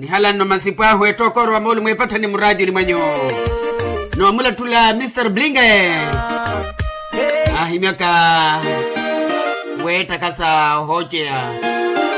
ni hala no masipa hwe tokoro wa molu mwepata ni muraji limanyo no mula tula Mr. Blinge himiaka weta kasa hoje ya